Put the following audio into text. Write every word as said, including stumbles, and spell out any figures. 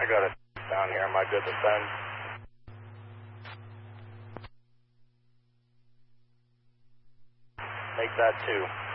got it down here. Am I good to send? Make that two.